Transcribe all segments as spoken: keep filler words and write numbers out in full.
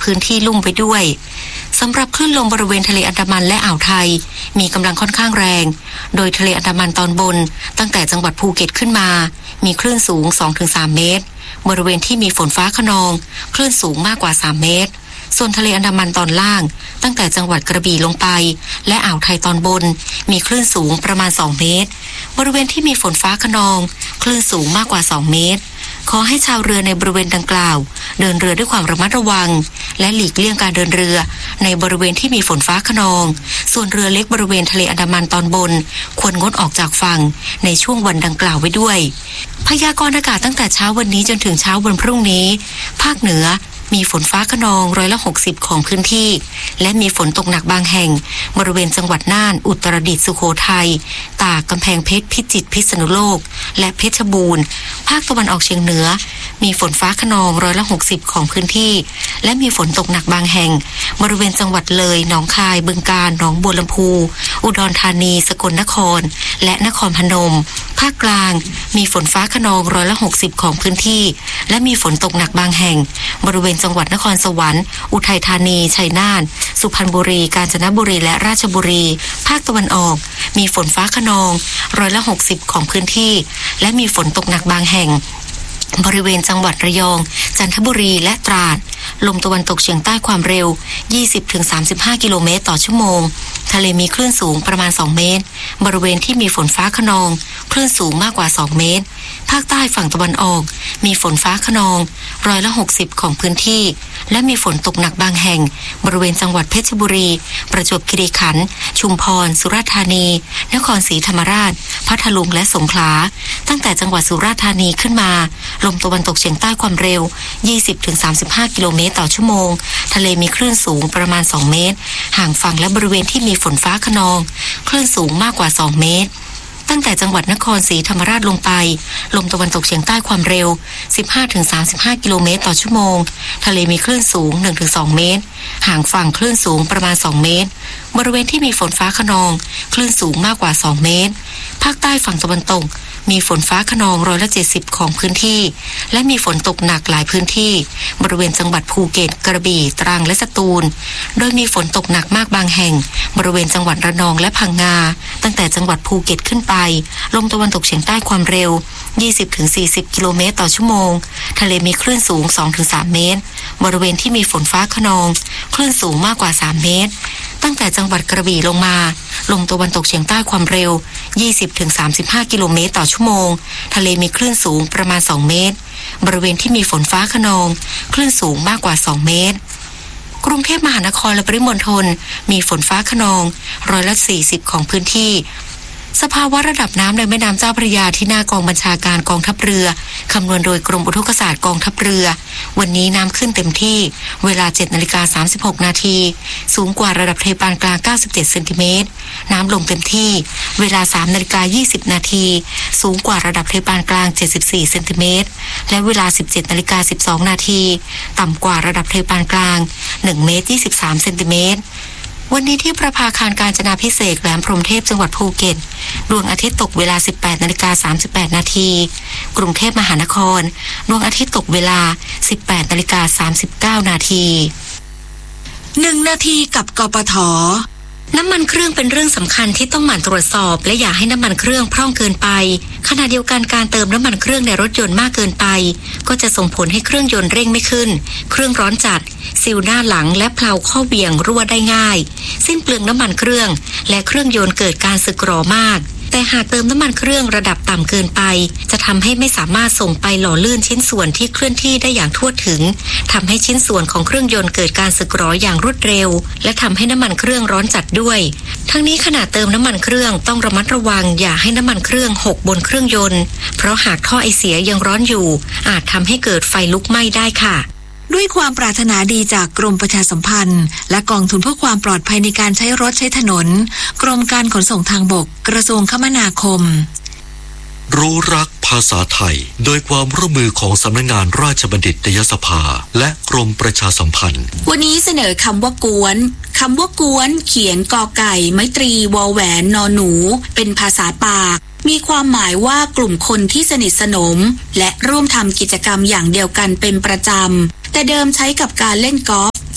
พื้นที่ลุ่มไปด้วยสำหรับคลื่นลมบริเวณทะเลอันดามันและอ่าวไทยมีกำลังค่อนข้างแรงโดยทะเลอันดามันตอนบนตั้งแต่จังหวัดภูเก็ตขึ้นมามีคลื่นสูง สองถึงสาม เมตรบริเวณที่มีฝนฟ้าคะนองคลื่นสูงมากกว่าสามเมตรส่วนทะเลอันดามันตอนล่างตั้งแต่จังหวัดกระบี่ลงไปและอ่าวไทยตอนบนมีคลื่นสูงประมาณสองเมตรบริเวณที่มีฝนฟ้าคะนองคลื่นสูงมากกว่าสองเมตรขอให้ชาวเรือในบริเวณดังกล่าวเดินเรือด้วยความระมัดระวังและหลีกเลี่ยงการเดินเรือในบริเวณที่มีฝนฟ้าคะนองส่วนเรือเล็กบริเวณทะเลอันดามันตอนบนควรงดออกจากฝั่งในช่วงวันดังกล่าวไว้ด้วยพยากรณ์อากาศตั้งแต่เช้าวันนี้จนถึงเช้าวันพรุ่งนี้ภาคเหนือมีฝนฟ้าคะนองร้อยละหกสิบของพื้นที่และมีฝนตกหนักบางแห่งบริเวณจังหวัดน่านอุตรดิตถ์สุโขทัยตากกำแพงเพชรพิจิตรพิษณุโลกและเพชรบูรณ์ภาคตะวันออกเฉียงเหนือมีฝนฟ้าคะนองร้อยละหกสิบของพื้นที่และมีฝนตกหนักบางแห่งบริเวณจังหวัดเลยหนองคายบึงกาฬหนองบัวลำพูอุดรธานีสกลนครและนครพนมภาคกลางมีฝนฟ้าคะนองร้อยละหกสิบของพื้นที่และมีฝนตกหนักบางแห่งบริเวณจังหวัดนครสวรรค์อุทัยธานีชัยนาทสุพรรณบุรีกาญจนบุรีและราชบุรีภาคตะวันออกมีฝนฟ้าคะนองร้อยละหกสิบของพื้นที่และมีฝนตกหนักบางแห่งบริเวณจังหวัดระยองจันทบุรีและตราดลมตะวันตกเฉียงใต้ความเร็ว ยี่สิบถึงสามสิบห้า กิโลเมตรต่อชั่วโมงทะเลมีคลื่นสูงประมาณสองเมตรบริเวณที่มีฝนฟ้าคะนองคลื่นสูงมากกว่าสองเมตรภาคใต้ฝั่งตะวันออกมีฝนฟ้าคะนองร้อยละหกสิบของพื้นที่และมีฝนตกหนักบางแห่งบริเวณจังหวัดเพชรบุรีประจวบคีรีขันธ์ชุมพรสุราษฎร์ธานีนครศรีธรรมราชพัทลุงและสงขลาตั้งแต่จังหวัดสุราษฎร์ธานีขึ้นมาลมตะวันตกเฉียงใต้ความเร็ว ยี่สิบถึงสามสิบห้า กิโลเมตรต่อชั่วโมงทะเลมีคลื่นสูงประมาณสองเมตรห่างฝั่งและบริเวณที่มีฝนฟ้าคะนองคลื่นสูงมากกว่าสองเมตรตั้งแต่จังหวัดนครศรีธรรมราชลงไปลมตะวันตกเฉียงใต้ความเร็ว สิบห้าถึงสามสิบห้า กิโลเมตรต่อชั่วโมงทะเลมีคลื่นสูง หนึ่งถึงสอง เมตรห่างฝั่งคลื่นสูงประมาณสองเมตรบริเวณที่มีฝนฟ้าคะนองคลื่นสูงมากกว่าสองเมตรภาคใต้ฝั่งตะวันตกมีฝนฟ้าคะนองร้อยละเจ็ดสิบของพื้นที่และมีฝนตกหนักหลายพื้นที่บริเวณจังหวัดภูเก็ตกระบี่ตรังและสตูลโดยมีฝนตกหนักมากบางแห่งบริเวณจังหวัดระนองและพังงาตั้งแต่จังหวัดภูเก็ตขึ้นไปลมตะวันตกเฉียงใต้ความเร็ว ยี่สิบถึงสี่สิบ กิโลเมตรต่อชั่วโมงทะเลมีคลื่นสูง สองถึงสาม เมตรบริเวณที่มีฝนฟ้าคะนองคลื่นสูงมากกว่าสามเมตรตั้งแต่จังหวัดกระบี่ลงมาลมตะวันตกเฉียงใต้ความเร็ว ยี่สิบถึงสามสิบห้า กิโลเมตรต่อชั่วโมงทะเลมีคลื่นสูงประมาณสองเมตรบริเวณที่มีฝนฟ้าคะนองคลื่นสูงมากกว่าสองเมตรกรุงเทพมหานครและปริมณฑลมีฝนฟ้าคะนองร้อยละสี่สิบของพื้นที่สภาวะระดับน้ำในแม่น้ำเจ้าพระยาที่หน้ากองบัญชาการกองทัพเรือคำนวณโดยกรมอุทกศาสตร์กองทัพเรือวันนี้น้ำขึ้นเต็มที่เวลา เจ็ดนาฬิกาสามสิบหก นาทีสูงกว่าระดับทะเลปานกลางเก้าสิบเจ็ดเซนติเมตรน้ำลงเต็มที่เวลา สามนาฬิกายี่สิบ นาทีสูงกว่าระดับทะเลปานกลางเจ็ดสิบสี่เซนติเมตรและเวลา สิบเจ็ดนาฬิกาสิบสอง นาทีต่ำกว่าระดับทะเลปานกลางหนึ่งเมตรยี่สิบสามเซนติเมตรวันนี้ที่ประภาคารกาญจนาภิเษกแหลมพรหมเทพจังหวัดภูเก็ตดวงอาทิตย์ตกเวลา สิบแปดนาฬิกาสามสิบแปด นาทีกรุงเทพมหานครดวงอาทิตย์ตกเวลา สิบแปดนาฬิกาสามสิบเก้า นาทีหนึ่งนาทีกับกปท.น้ำมันเครื่องเป็นเรื่องสำคัญที่ต้องหมั่นตรวจสอบและอย่าให้น้ำมันเครื่องพร่องเกินไปขณะเดียวกันการเติมน้ำมันเครื่องในรถยนต์มากเกินไปก็จะส่งผลให้เครื่องยนต์เร่งไม่ขึ้นเครื่องร้อนจัดซิลหน้าหลังและเพลาข้อเบี่ยงรั่วได้ง่ายสิ้นเปลืองน้ำมันเครื่องและเครื่องยนต์เกิดการสึกหรอมากแต่หากเติมน้ำมันเครื่องระดับต่ำเกินไปจะทำให้ไม่สามารถส่งไปหล่อลื่นชิ้นส่วนที่เคลื่อนที่ได้อย่างทั่วถึงทำให้ชิ้นส่วนของเครื่องยนต์เกิดการสึกหรออย่างรวดเร็วและทำให้น้ำมันเครื่องร้อนจัดด้วยทั้งนี้ขณะเติมน้ำมันเครื่องต้องระมัดระวังอย่าให้น้ำมันเครื่องหกบนเครื่องยนต์เพราะหากท่อไอเสียยังร้อนอยู่อาจทำให้เกิดไฟลุกไหม้ได้ค่ะด้วยความปรารถนาดีจากกรมประชาสัมพันธ์และกองทุนเพื่อความปลอดภัยในการใช้รถใช้ถนนกรมการขนส่งทางบกกระทรวงคมนาคมรู้รักภาษาไทยโดยความร่วมมือของสำนักงานราชบัณฑิตยสภาและกรมประชาสัมพันธ์วันนี้เสนอคำว่ากวนคำว่ากวนเขียนกอไก่ไม้ตรีวอแหวนนอหนูเป็นภาษาปากมีความหมายว่ากลุ่มคนที่สนิทสนมและร่วมทำกิจกรรมอย่างเดียวกันเป็นประจำแต่เดิมใช้กับการเล่นกอล์ฟเ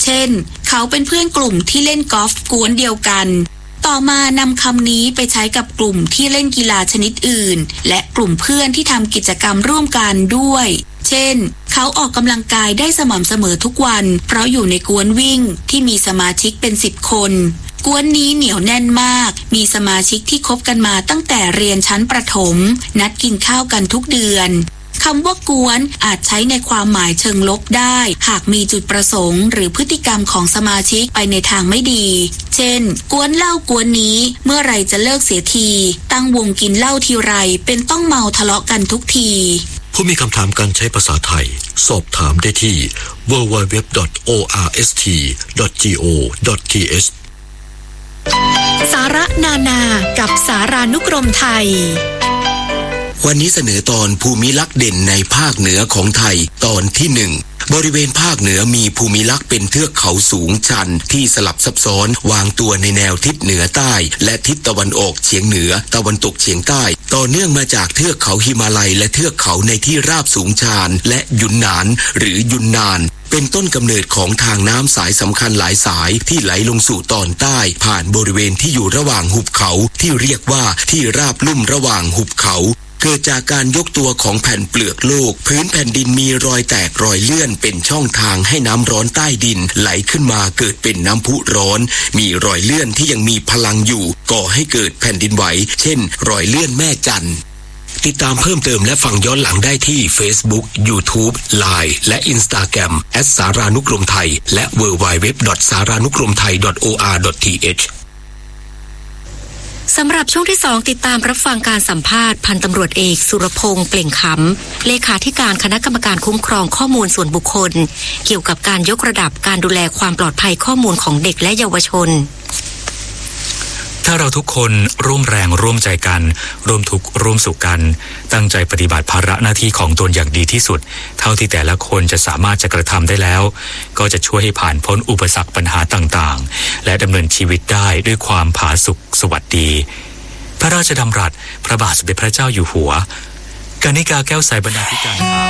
เช่นเขาเป็นเพื่อนกลุ่มที่เล่นกอล์ฟกวนเดียวกันต่อมานำคำนี้ไปใช้กับกลุ่มที่เล่นกีฬาชนิดอื่นและกลุ่มเพื่อนที่ทำกิจกรรมร่วมกันด้วยเช่นเขาออกกำลังกายได้สม่ำเสมอทุกวันเพราะอยู่ในกวนวิ่งที่มีสมาชิกเป็นสิบคนกวนนี้เหนียวแน่นมากมีสมาชิกที่คบกันมาตั้งแต่เรียนชั้นประถมนัดกินข้าวกันทุกเดือนคำว่ากวนอาจใช้ในความหมายเชิงลบได้หากมีจุดประสงค์หรือพฤติกรรมของสมาชิกไปในทางไม่ดีเช่นกวนเหล้ากวนนี้เมื่อไรจะเลิกเสียทีตั้งวงกินเหล้าทีไรเป็นต้องเมาทะเลาะกันทุกทีผู้มีคำถามการใช้ภาษาไทยสอบถามได้ที่ ดับเบิลยู ดับเบิลยู ดับเบิลยู ดอท โอ อาร์ เอส ที ดอท จี โอ ดอท ที เอชสาระนานากับสารานุกรมไทยวันนี้เสนอตอนภูมิลักษณ์เด่นในภาคเหนือของไทยตอนที่หนึ่งบริเวณภาคเหนือมีภูมิลักษณ์เป็นเทือกเขาสูงชันที่สลับซับซ้อนวางตัวในแนวทิศเหนือใต้และทิศตะวันออกเฉียงเหนือตะวันตกเฉียงใต้ต่อเนื่องมาจากเทือกเขาหิมาลัยและเทือกเขาในที่ราบสูงชันและยุนนานหรือยุนนานเป็นต้นกำเนิดของทางน้ำสายสำคัญหลายสายที่ไหลลงสู่ตอนใต้ผ่านบริเวณที่อยู่ระหว่างหุบเขาที่เรียกว่าที่ราบลุ่มระหว่างหุบเขาเกิดจากการยกตัวของแผ่นเปลือกโลกพื้นแผ่นดินมีรอยแตกรอยเลื่อนเป็นช่องทางให้น้ำร้อนใต้ดินไหลขึ้นมาเกิดเป็นน้ำพุร้อนมีรอยเลื่อนที่ยังมีพลังอยู่ก่อให้เกิดแผ่นดินไหวเช่นรอยเลื่อนแม่จันติดตามเพิ่มเติมและฟังย้อนหลังได้ที่ Facebook YouTube ไลน์ และ Instagram แอท สารานุกรมไทยและ ดับเบิลยู ดับเบิลยู ดับเบิลยู ดอท สารานุกรมไทย ดอท โอ อาร์ ดอท ที เอชสำหรับช่วงที่สองติดตามรับฟังการสัมภาษณ์พันตำรวจเอกสุรพงษ์เปล่งขำเลขาธิการคณะกรรมการคุ้มครองข้อมูลส่วนบุคคลเกี่ยวกับการยกระดับการดูแลความปลอดภัยข้อมูลของเด็กและเยาวชนถ้าเราทุกคนร่วมแรงร่วมใจกันร่วมทุกข์ร่วมสุขกันตั้งใจปฏิบัติภาระหน้าที่ของตนอย่างดีที่สุดเท่าที่แต่ละคนจะสามารถจะกระทำได้แล้วก็จะช่วยให้ผ่านพ้นอุปสรรคปัญหาต่างๆและดำเนินชีวิตได้ด้วยความผาสุกสวัสดีพระราชดำรัสพระบาทสมเด็จพระเจ้าอยู่หัวกนิกาแก้วใสบรรณาธิการ